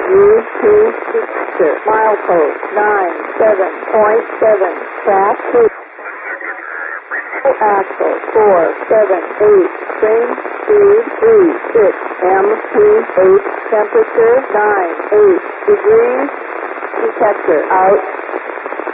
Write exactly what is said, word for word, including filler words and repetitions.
U two Victor, milepost nine seven point seven, track two. Axle four seven eight, train speed three six, M P eight, temperature nine eight degrees, detector out.